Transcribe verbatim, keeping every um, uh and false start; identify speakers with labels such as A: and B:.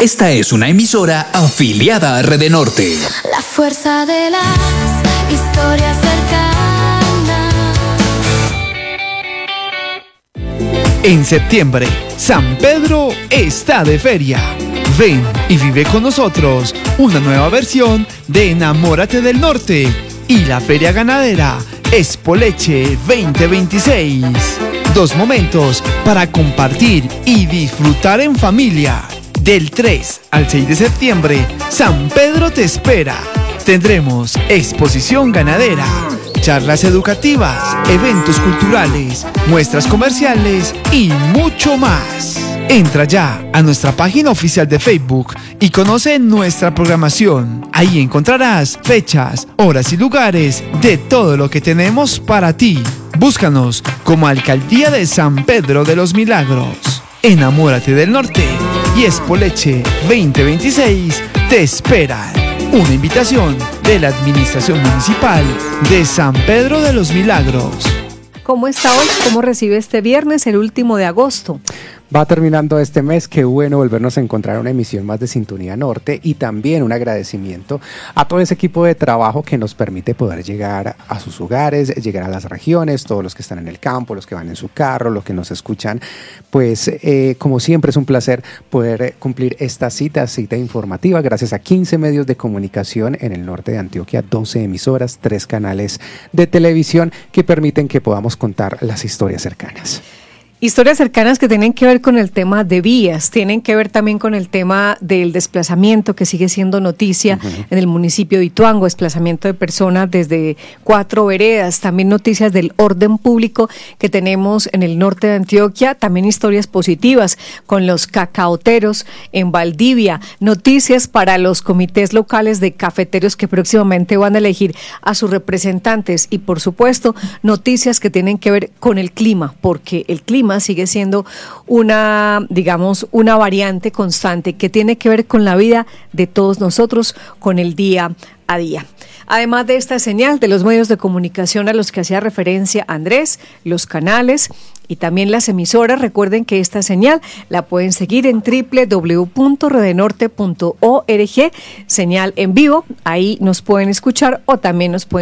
A: Esta es una emisora afiliada a Red Norte.
B: La fuerza de las historias cercanas.
C: En septiembre, San Pedro está de feria. Ven y vive con nosotros una nueva versión de Enamórate del Norte y la Feria Ganadera Expoleche veinte veintiséis. Dos momentos para compartir y disfrutar en familia. Del tres al seis de septiembre, San Pedro te espera. Tendremos exposición ganadera, charlas educativas, eventos culturales, muestras comerciales y mucho más. Entra ya a nuestra página oficial de Facebook y conoce nuestra programación. Ahí encontrarás fechas, horas y lugares de todo lo que tenemos para ti. Búscanos como Alcaldía de San Pedro de los Milagros. Enamórate del Norte y Expoleche veinte veintiséis te esperan. Una invitación de la Administración Municipal de San Pedro de los Milagros.
D: ¿Cómo está hoy? ¿Cómo recibe este viernes, el último de agosto?
E: Va terminando este mes, qué bueno volvernos a encontrar una emisión más de Sintonía Norte y también un agradecimiento a todo ese equipo de trabajo que nos permite poder llegar a sus hogares, llegar a las regiones, todos los que están en el campo, los que van en su carro, los que nos escuchan. Pues eh, como siempre es un placer poder cumplir esta cita, cita informativa, gracias a quince medios de comunicación en el norte de Antioquia, doce emisoras, tres canales de televisión que permiten que podamos contar las historias cercanas.
D: Historias cercanas que tienen que ver con el tema de vías, tienen que ver también con el tema del desplazamiento que sigue siendo noticia uh-huh. en el municipio de Ituango, desplazamiento de personas desde cuatro veredas, también noticias del orden público que tenemos en el norte de Antioquia, también historias positivas con los cacaoteros en Valdivia, noticias para los comités locales de cafeteros que próximamente van a elegir a sus representantes y por supuesto noticias que tienen que ver con el clima, porque el clima sigue siendo una, digamos, una variante constante que tiene que ver con la vida de todos nosotros, con el día a día. Además de esta señal de los medios de comunicación a los que hacía referencia Andrés, los canales y también las emisoras, recuerden que esta señal la pueden seguir en doble u doble u doble u punto redenorte punto org, señal en vivo, ahí nos pueden escuchar o también nos pueden